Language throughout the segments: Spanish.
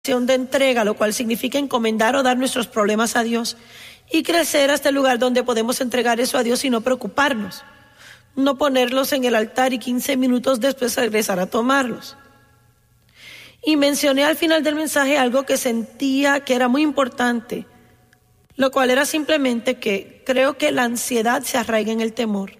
de entrega, lo cual significa encomendar o dar nuestros problemas a Dios y crecer hasta el lugar donde podemos entregar eso a Dios y no preocuparnos, no ponerlos en el altar y 15 minutos después regresar a tomarlos. Y mencioné al final del mensaje algo que sentía que era muy importante, lo cual era simplemente que creo que la ansiedad se arraiga en el temor.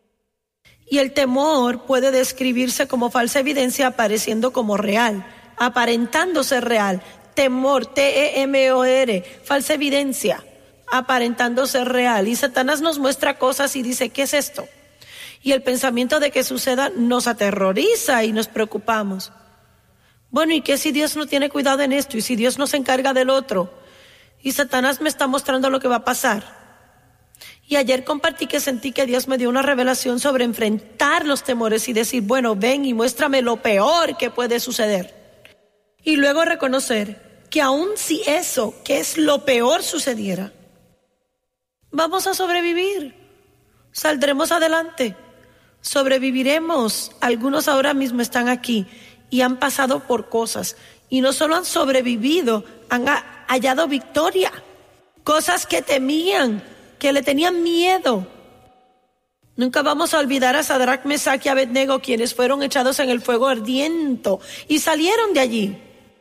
Y el temor puede describirse como falsa evidencia apareciendo como real, aparentando ser real. Temor, T-E-M-O-R, falsa evidencia, aparentando ser real. Y Satanás nos muestra cosas y dice, ¿qué es esto? Y el pensamiento de que suceda nos aterroriza y nos preocupamos. Bueno, ¿y qué si Dios no tiene cuidado en esto? ¿Y si Dios no se encarga del otro? Y Satanás me está mostrando lo que va a pasar. Y ayer compartí que sentí que Dios me dio una revelación sobre enfrentar los temores y decir, bueno, ven y muéstrame lo peor que puede suceder. Y luego reconocer que aun si eso, que es lo peor, sucediera, vamos a sobrevivir, saldremos adelante, sobreviviremos. Algunos ahora mismo están aquí y han pasado por cosas y no solo han sobrevivido, han hallado victoria, cosas que temían, que le tenían miedo. Nunca vamos a olvidar a Sadrach, Mesach y Abednego, quienes fueron echados en el fuego ardiente y salieron de allí.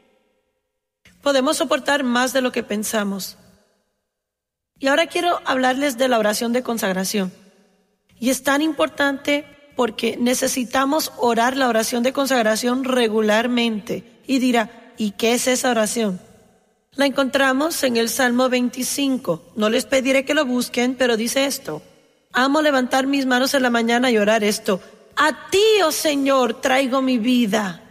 Podemos soportar más de lo que pensamos. Y ahora quiero hablarles de la oración de consagración. Y es tan importante porque necesitamos orar la oración de consagración regularmente. Y dirá, ¿y qué es esa oración? La encontramos en el Salmo 25. No les pediré que lo busquen, pero dice esto. Amo levantar mis manos en la mañana y orar esto. A ti, oh Señor, traigo mi vida.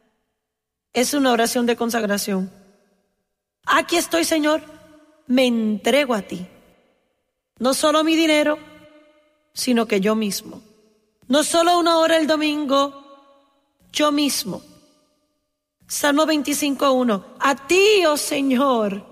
Es una oración de consagración. Aquí estoy, Señor, me entrego a ti. No solo mi dinero, sino que yo mismo. No solo una hora el domingo, yo mismo. Salmo 25:1. A ti, oh Señor,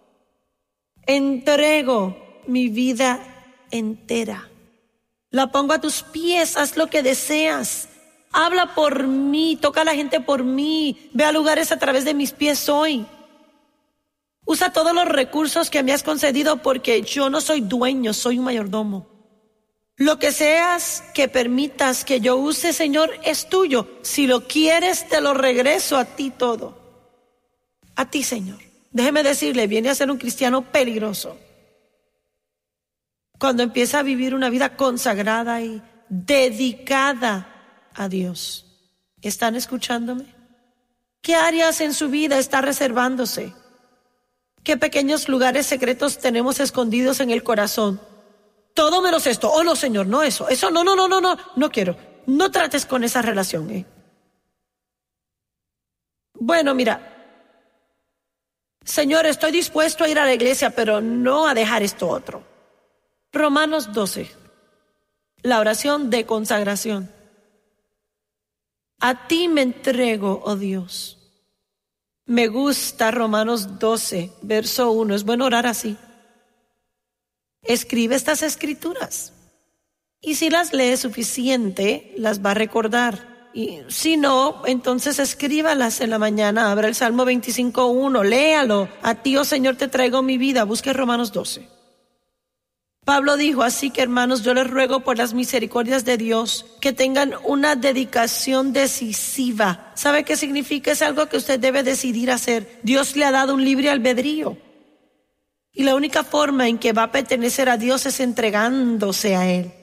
entrego mi vida entera. La pongo a tus pies, haz lo que deseas. Habla por mí, toca a la gente por mí. Ve a lugares a través de mis pies hoy. Usa todos los recursos que me has concedido porque yo no soy dueño, soy un mayordomo. Lo que seas que permitas que yo use, Señor, es tuyo. Si lo quieres, te lo regreso a ti todo. A ti, Señor. Déjeme decirle, viene a ser un cristiano peligroso cuando empieza a vivir una vida consagrada y dedicada a Dios. ¿Están escuchándome? ¿Qué áreas en su vida está reservándose? ¿Qué pequeños lugares secretos tenemos escondidos en el corazón? Todo menos esto. Oh, no, Señor, no eso. Eso, no quiero. No trates con esa relación, Bueno, mira. Señor, estoy dispuesto a ir a la iglesia, pero no a dejar esto otro. Romanos 12. La oración de consagración. A ti me entrego, oh Dios. Me gusta Romanos 12, verso 1. Es bueno orar así. Escribe estas escrituras. Y si las lee suficiente, las va a recordar. Y si no, entonces escríbalas en la mañana. Abra el Salmo 25:1. Léalo. A ti, oh Señor, te traigo mi vida. Busque Romanos 12. Pablo dijo, así que hermanos, yo les ruego por las misericordias de Dios que tengan una dedicación decisiva. ¿Sabe qué significa? Es algo que usted debe decidir hacer. Dios le ha dado un libre albedrío. Y la única forma en que va a pertenecer a Dios es entregándose a Él.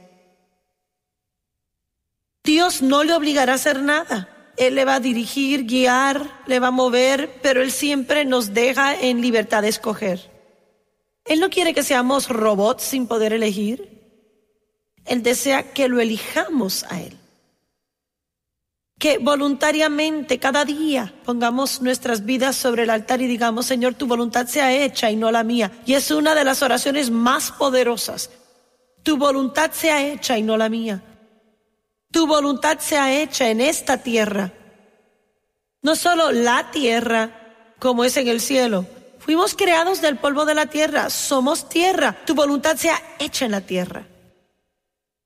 Dios no le obligará a hacer nada. Él le va a dirigir, guiar, le va a mover, pero Él siempre nos deja en libertad de escoger. Él no quiere que seamos robots sin poder elegir. Él desea que lo elijamos a Él. Que voluntariamente cada día pongamos nuestras vidas sobre el altar y digamos, Señor, tu voluntad sea hecha y no la mía. Y es una de las oraciones más poderosas. Tu voluntad sea hecha y no la mía. Tu voluntad sea hecha en esta tierra. No solo la tierra como es en el cielo. Fuimos creados del polvo de la tierra, somos tierra. Tu voluntad sea hecha en la tierra.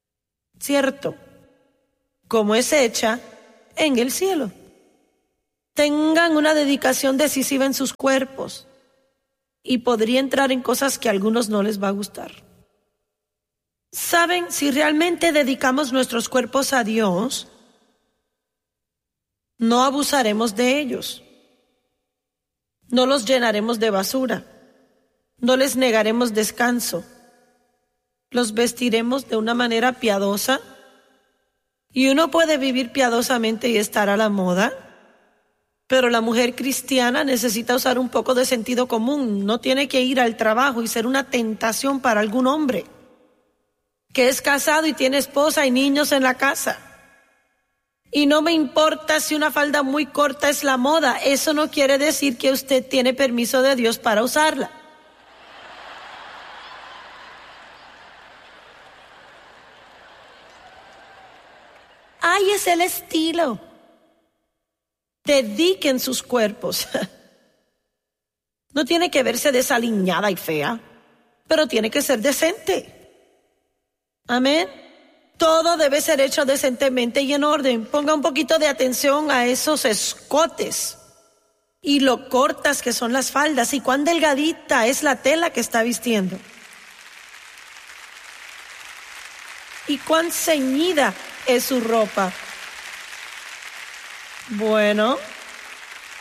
¿Cierto? Como es hecha en el cielo. Tengan una dedicación decisiva en sus cuerpos y podría entrar en cosas que a algunos no les va a gustar. ¿Saben? Si realmente dedicamos nuestros cuerpos a Dios, no abusaremos de ellos. No los llenaremos de basura. No les negaremos descanso. Los vestiremos de una manera piadosa. Y uno puede vivir piadosamente y estar a la moda, pero la mujer cristiana necesita usar un poco de sentido común. No tiene que ir al trabajo y ser una tentación para algún hombre que es casado y tiene esposa y niños en la casa. Y no me importa si una falda muy corta es la moda. Eso no quiere decir que usted tiene permiso de Dios para usarla. Ay, es el estilo. Dediquen sus cuerpos. No tiene que verse desaliñada y fea, pero tiene que ser decente. Amén. Todo debe ser hecho decentemente y en orden. Ponga un poquito de atención a esos escotes y lo cortas que son las faldas y cuán delgadita es la tela que está vistiendo. Y cuán ceñida es su ropa. Bueno,